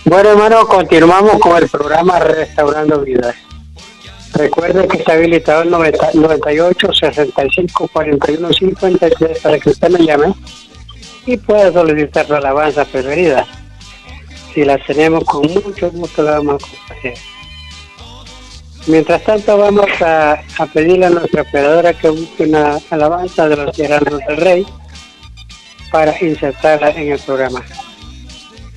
Bueno, hermano, continuamos con el programa Restaurando Vidas. Recuerde que está habilitado el 98 65 41 53 para que usted me llame y pueda solicitar la alabanza preferida. Si la tenemos, con mucho gusto la vamos a compartir. Mientras tanto, vamos a pedirle a nuestra operadora que busque una alabanza de los tiranos del Rey para insertarla en el programa.